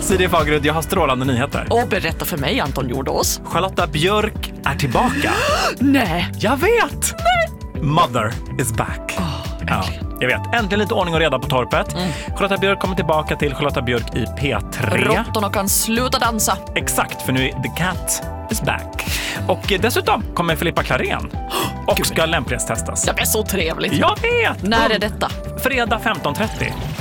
Siri Fagerud, jag har strålande nyheter. Och berätta för mig, Anton Jordås. Charlotta Björk är tillbaka. Nej. Jag vet! Nej. Mother is back. Ja, jag vet. Äntligen lite ordning och reda på torpet. Charlotta Björk kommer tillbaka till Charlotta Björk i P3. Råttorna kan sluta dansa. Exakt, för nu är The Cat is back. Och dessutom kommer Filippa Klarén och ska lämplighetstestas. Det är så trevligt. Jag vet! När är detta? Fredag 15.30.